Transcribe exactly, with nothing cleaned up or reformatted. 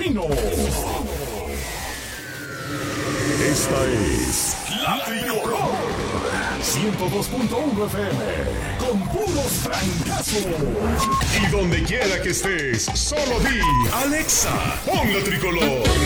Destino. Esta es La Tricolor ciento dos punto uno F M con puros francazos. Y donde quiera que estés, solo di Alexa, pon La Tricolor.